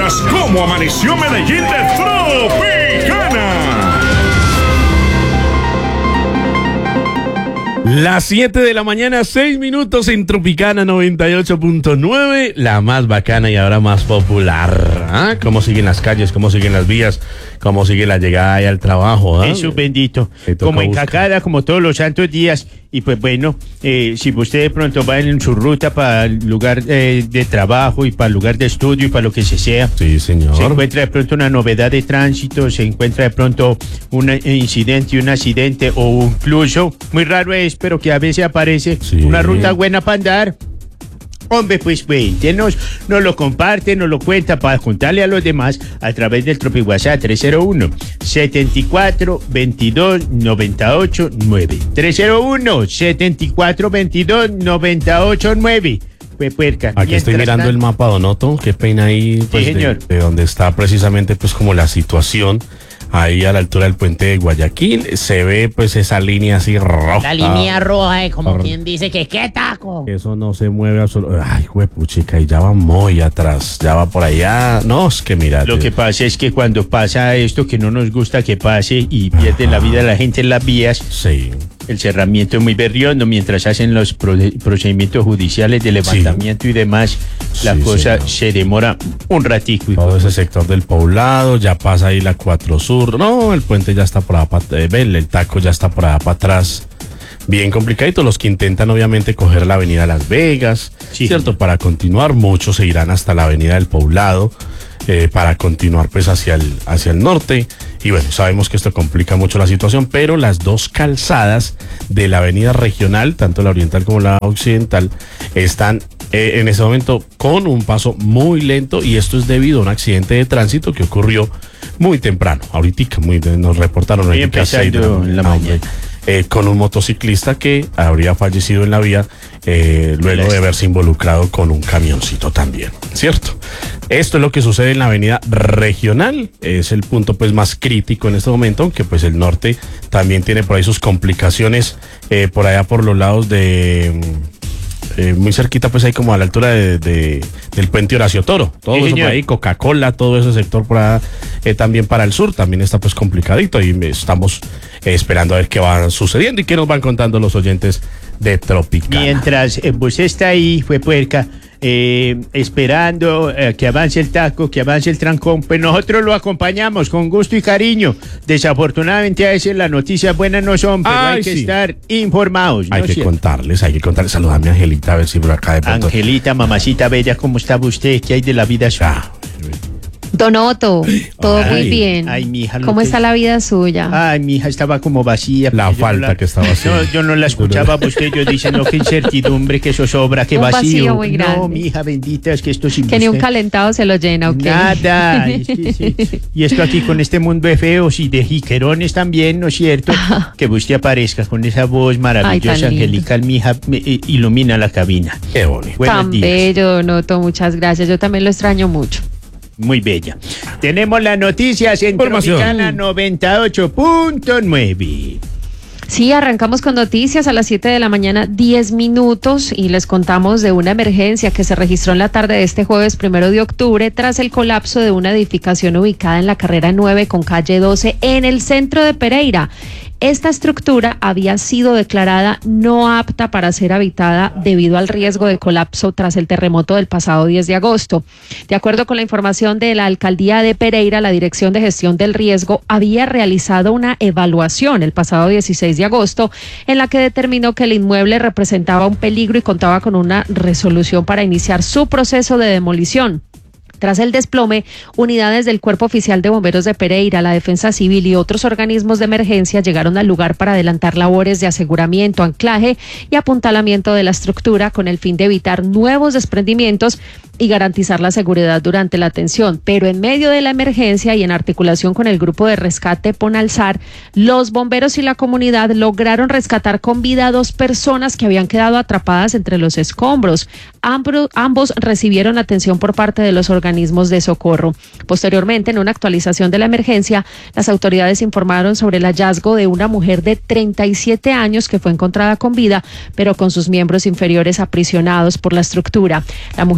escuchas cómo amaneció Medellín de Tropicana. Las 7 de la mañana, 6 minutos en Tropicana 98.9, la más bacana y ahora más popular. ¿Ah? ¿Cómo siguen las calles? ¿Cómo siguen las vías? ¿Cómo sigue la llegada ahí al trabajo? ¿Ah? Eso bendito. Como encacada, como todos los santos días. Y pues bueno, si usted de pronto va en su ruta para el lugar de trabajo y para el lugar de estudio y para lo que sea. Sí, señor. Se encuentra de pronto una novedad de tránsito, se encuentra de pronto un incidente y un accidente o incluso, muy raro es, pero que a veces aparece una ruta buena para andar. Hombre, pues cuéntenos, nos lo comparte, nos lo cuenta para juntarle a los demás a través del Tropi WhatsApp 301-74-22-98-9. 301-74-22-98-9. Pues puerca. Aquí estoy mirando el mapa, Donoto, qué pena ahí, pues, sí, señor. de donde está precisamente pues como la situación. Ahí a la altura del puente de Guayaquil se ve pues esa línea así roja. La línea roja, como quien dice que qué taco. Eso no se mueve absolutamente. Ay, huepuchica, y ya va muy atrás, ya va por allá. No, es que mira. Lo que pasa es que cuando pasa esto que no nos gusta que pase y pierde la vida la gente en las vías. Sí. El cerramiento es muy berriondo mientras hacen los procedimientos judiciales de levantamiento y demás. La cosa se demora un ratico. Todo ese sector del poblado, ya pasa ahí la 4 Sur. No, el puente ya está por allá el taco ya está por allá para atrás. Bien complicadito. Los que intentan obviamente coger la avenida Las Vegas, ¿cierto? Para continuar, muchos se irán hasta la avenida del Poblado. Para continuar pues hacia el norte, y bueno, sabemos que esto complica mucho la situación, pero las dos calzadas de la avenida regional, tanto la oriental como la occidental, están en ese momento con un paso muy lento, y esto es debido a un accidente de tránsito que ocurrió muy temprano, ahorita nos reportaron ahorita 6 de la mañana. Con un motociclista que habría fallecido en la vía luego de haberse involucrado con un camioncito también, ¿cierto? Esto es lo que sucede en la avenida regional, es el punto pues más crítico en este momento, aunque pues el norte también tiene por ahí sus complicaciones, por allá por los lados de... muy cerquita pues ahí como a la altura del puente Horacio Toro, todo eso por ahí, Coca-Cola, todo ese sector por allá, también para el sur también está pues complicadito, y estamos esperando a ver qué va sucediendo y qué nos van contando los oyentes de Tropicana. Mientras usted está ahí, fue puerca, esperando que avance el taco, que avance el trancón, pues nosotros lo acompañamos con gusto y cariño. Desafortunadamente a veces las noticias buenas no son, pero hay que estar informados. Hay que contarles. Saludame a Angelita, a ver si por acá de pronto. Angelita, mamacita bella, ¿cómo está usted? ¿Qué hay de la vida suya? Donoto, todo muy bien. Ay, mija, ¿Cómo está la vida suya? Ay, mi hija estaba como vacía. La falta que estaba haciendo. No, yo no la escuchaba usted, yo diciendo que incertidumbre, que zozobra, que vacío. Muy grande. No, mi hija bendita, es que esto sin que ni un calentado se lo llena, ¿ok? Nada. Y esto aquí con este mundo de feos y de jiquerones también, ¿no es cierto? Que usted aparezca con esa voz maravillosa, angelical, mi hija, ilumina la cabina. Qué bonito. Tan bello, Donoto, muchas gracias. Yo también lo extraño mucho. Muy bella. Tenemos las noticias en Tropicana 98.9. Sí, arrancamos con noticias a las 7 de la mañana, 10 minutos, y les contamos de una emergencia que se registró en la tarde de este jueves 1 de octubre tras el colapso de una edificación ubicada en la carrera 9 con calle 12 en el centro de Pereira. Esta estructura había sido declarada no apta para ser habitada debido al riesgo de colapso tras el terremoto del pasado 10 de agosto. De acuerdo con la información de la alcaldía de Pereira, la Dirección de Gestión del Riesgo había realizado una evaluación el pasado 16 de agosto en la que determinó que el inmueble representaba un peligro y contaba con una resolución para iniciar su proceso de demolición. Tras el desplome, unidades del Cuerpo Oficial de Bomberos de Pereira, la Defensa Civil y otros organismos de emergencia llegaron al lugar para adelantar labores de aseguramiento, anclaje y apuntalamiento de la estructura con el fin de evitar nuevos desprendimientos y garantizar la seguridad durante la atención. Pero en medio de la emergencia y en articulación con el grupo de rescate Ponalzar, los bomberos y la comunidad lograron rescatar con vida a 2 personas que habían quedado atrapadas entre los escombros. Ambos recibieron atención por parte de los organismos de socorro. Posteriormente, en una actualización de la emergencia, las autoridades informaron sobre el hallazgo de una mujer de 37 años que fue encontrada con vida, pero con sus miembros inferiores aprisionados por la estructura. La mujer fue canalizada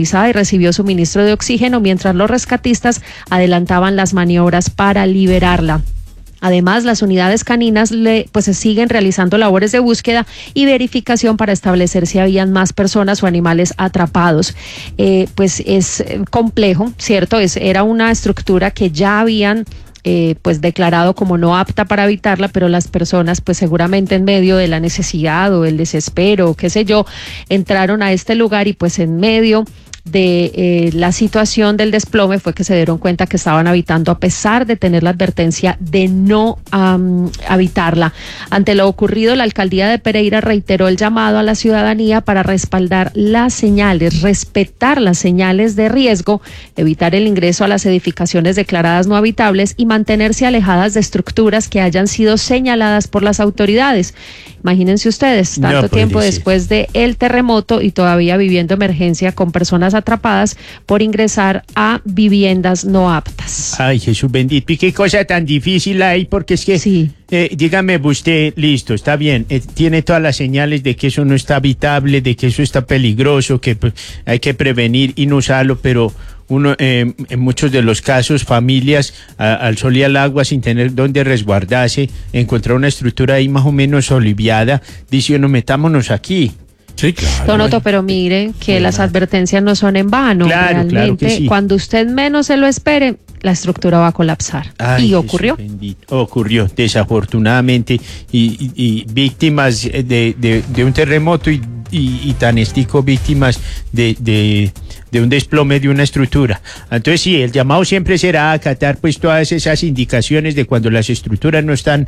hospitalizada y recibió suministro de oxígeno mientras los rescatistas adelantaban las maniobras para liberarla. Además, las unidades caninas pues se siguen realizando labores de búsqueda y verificación para establecer si habían más personas o animales atrapados. Pues es complejo, ¿cierto? Era una estructura que ya habían pues declarado como no apta para habitarla, pero las personas pues seguramente en medio de la necesidad o el desespero, qué sé yo, entraron a este lugar y pues en medio de la situación del desplome fue que se dieron cuenta que estaban habitando a pesar de tener la advertencia de no habitarla. Ante lo ocurrido, la alcaldía de Pereira reiteró el llamado a la ciudadanía para respaldar las señales, respetar las señales de riesgo, evitar el ingreso a las edificaciones declaradas no habitables y mantenerse alejadas de estructuras que hayan sido señaladas por las autoridades. Imagínense ustedes, tanto tiempo después del terremoto y todavía viviendo emergencia con personas atrapadas por ingresar a viviendas no aptas. Ay, Jesús bendito. ¿Y qué cosa tan difícil hay? Porque es que, sí. Dígame usted, listo, está bien, tiene todas las señales de que eso no está habitable, de que eso está peligroso, que pues, hay que prevenir y no usarlo, pero uno, en muchos de los casos, familias al sol y al agua sin tener dónde resguardarse, encontrar una estructura ahí más o menos soliviada, dice uno, metámonos aquí. Sí, claro. Donoto, pero mire que las advertencias no son en vano. Claro, realmente, claro que sí. Cuando usted menos se lo espere, la estructura va a colapsar. Ay, y ocurrió. Ocurrió, desafortunadamente, y víctimas de un terremoto y tan estico víctimas de un desplome de una estructura. Entonces sí, el llamado siempre será a acatar pues todas esas indicaciones de cuando las estructuras no están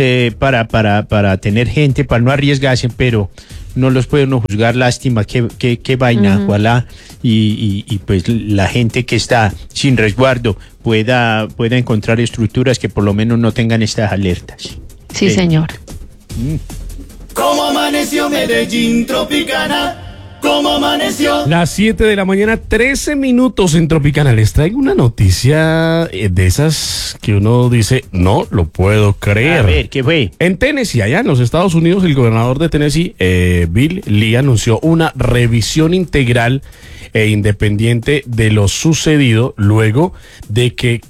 para tener gente, para no arriesgarse, pero no los puede uno juzgar, lástima, qué vaina, ojalá y pues la gente que está sin resguardo pueda encontrar estructuras que por lo menos no tengan estas alertas. Sí, señor. ¿Cómo amaneció Medellín Tropicana? ¿Cómo amaneció? Las 7 de la mañana, 13 minutos en Tropicana. Les traigo una noticia de esas que uno dice, no lo puedo creer. A ver, ¿qué fue? En Tennessee, allá en los Estados Unidos, el gobernador de Tennessee, Bill Lee, anunció una revisión integral e independiente de lo sucedido luego de que